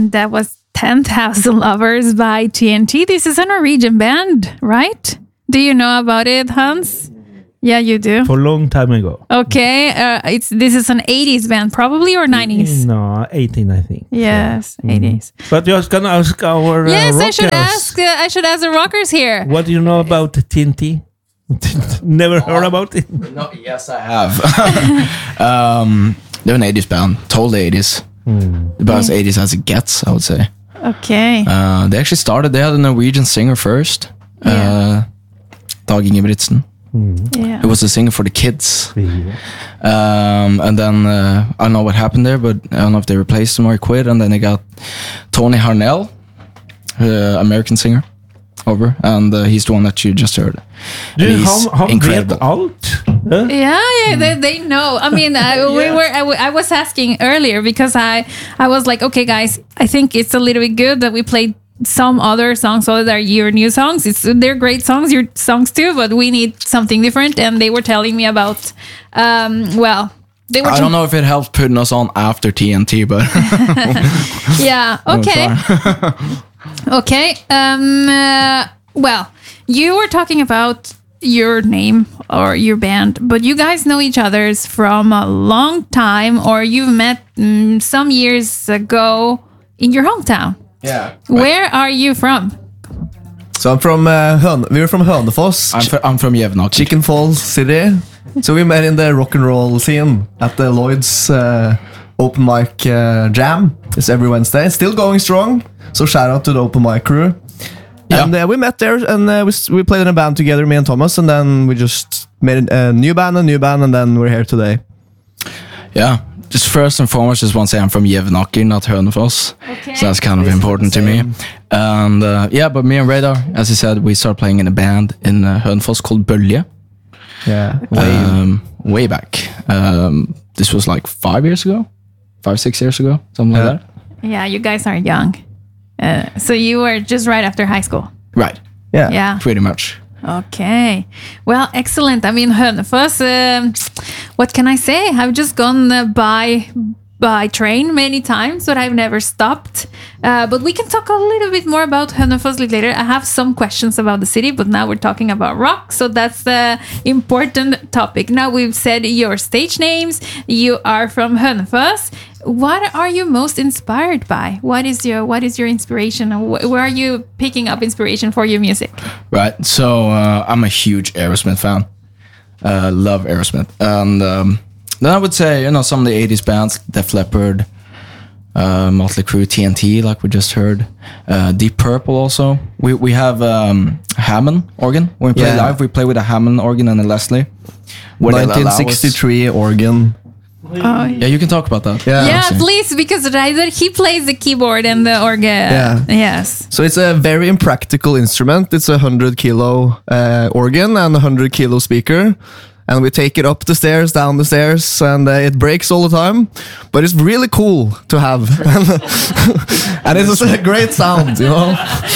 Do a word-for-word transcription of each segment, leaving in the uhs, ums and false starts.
And that was ten thousand Lovers by T N T. This is a Norwegian band, right? Do you know about it, Hans? Yeah, you do. For a long time ago. Okay, uh, it's this is an eighties band, probably, or nineties? No, eighteen, I think. Yes, so, eighties. Mm. But you're gonna ask our uh, yes, rockers. I should ask. Uh, I should ask the rockers here. What do you know about T N T? Never heard about it. No, yes, I have. um, they're an eighties band, totally eighties. Mm. About as eighties as it gets, I would say. Okay. Uh, they actually started. They had a Norwegian singer first, yeah. uh, Dag Ingebrigtsen. Mm. Yeah. It was the singer for the Kids. Yeah. Um, and then uh, I don't know what happened there, but I don't know if they replaced him or he quit. And then they got Tony Harnell, uh, American singer, over, and uh, he's the one that you just heard. Do And you he's how, how incredible. out? Huh? Yeah, yeah, they, they know. I mean, I, we were. I, w- I was asking earlier because I, I was like, okay, guys, I think it's a little bit good that we played some other songs other than your new songs. It's they're great songs, your songs too, but we need something different. And they were telling me about, um, well, they were. I t- don't know if it helps putting us on after T N T, but yeah. Okay. okay. Um. Uh, well, you were talking about your name or your band, but you guys know each other's from a long time, or you've met mm, some years ago in your hometown. Yeah. Where are you from? So I'm from uh, Hön- we're from Hønefoss, I'm, fr- I'm from Jevnaker. Chicken Falls City. So we met in the rock and roll scene at the Lloyd's uh, open mic uh, jam. It's every Wednesday. It's still going strong. So shout out to the open mic crew. Yeah. And uh, we met there and uh, we, s- we played in a band together, me and Thomas, and then we just made a new band, a new band, and then we're here today. Yeah. Just first and foremost, just want to say I'm from Jevnaker, not Hønefoss. Okay. So that's kind of important to me. And uh, yeah, but me and Radar, as you said, we started playing in a band in uh, Hønefoss called Bølge. Yeah. Um, way back. Um, this was like five years ago, five, six years ago, something Yeah. like that. Yeah, you guys are young. Uh, so you were just right after high school. Right. Yeah. Yeah. Pretty much. Okay. Well, excellent. I mean, Hønefoss, um, what can I say? I've just gone uh, by by train many times, but I've never stopped. Uh, but we can talk a little bit more about Hønefoss later. I have some questions about the city, but now we're talking about rock, so that's the important topic. Now we've said your stage names. You are from Hønefoss. What are you most inspired by? What is your What is your inspiration? Wh- Where are you picking up inspiration for your music? Right. So uh, I'm a huge Aerosmith fan. Uh, love Aerosmith. And um, then I would say, you know, some of the eighties bands, Def Leppard, uh, Motley Crue, T N T, like we just heard. Uh, Deep Purple also. We we have um, Hammond organ. When we play Yeah. live, we play with a Hammond organ and a Leslie. Where they allow us- nineteen sixty-three organ. Oh, yeah. Yeah, you can talk about that. Yeah. Yeah, Actually. please, because Ryder, he plays the keyboard and the organ. Yeah. Yes. So it's a very impractical instrument. It's a hundred kilo uh, organ and a hundred kilo speaker, and we take it up the stairs, down the stairs, and uh, it breaks all the time. But it's really cool to have, and it's a great sound, you know.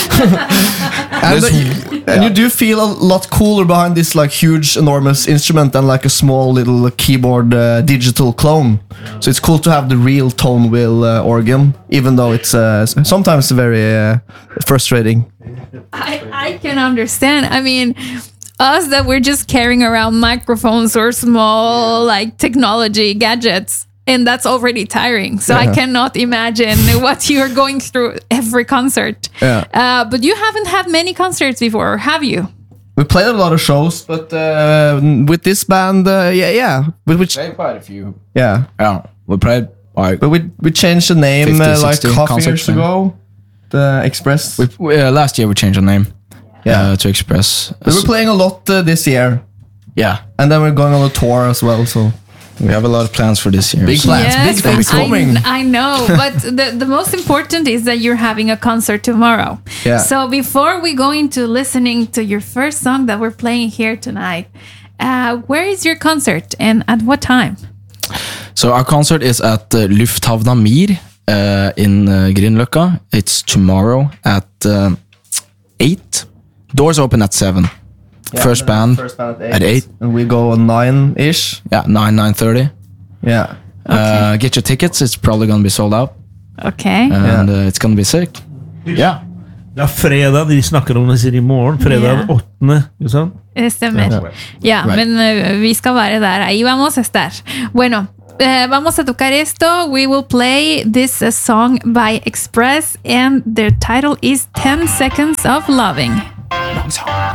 and, uh, you, and you do feel a lot cooler behind this like huge, enormous instrument than like a small little keyboard uh, digital clone. So it's cool to have the real tone wheel uh, organ, even though it's uh, sometimes very uh, frustrating. I, I can understand. I mean, us that we're just carrying around microphones or small like technology gadgets, and that's already tiring. So I Yeah. cannot imagine what you're going through every concert. Yeah. Uh, but you haven't had many concerts before, or have you? We played a lot of shows, but uh, with this band, uh, yeah, yeah, but we, ch- Played quite a few. yeah, Yeah, we played like but we we changed the name fifty, uh, like sixty half concerts, years yeah. ago. The Express. we, we, uh, last year we changed our name. Yeah. uh, to Express. We were playing a lot uh, this year, Yeah, and then we're going on a tour as well. So we have a lot of plans for this year. Big so- plans. big things I, coming. I know, but the, the most important is that you're having a concert tomorrow. Yeah. So before we go into listening to your first song that we're playing here tonight, uh, where is your concert and at what time? So our concert is at uh, Lufthavna Mir uh, in uh, Grünerløkka. It's tomorrow at uh, eight. Doors open at seven. first, band first band at eight, at eight. and we go on nine ish. Yeah, nine nine thirty. Yeah, Uh, get your tickets. It's probably gonna be sold out. Okay. and uh, it's gonna be sick. Yeah. Det er fredag, de snakker om det sier i morgen. Fredag Ja. den åttende, ikke sant? Det stemmer. Ja, Right. men eh, vi skal være der. Ahí vamos a estar. Bueno, eh, vamos a tocar esto. We will play this uh, song by Express, and their title is ten seconds of Loving. Long song.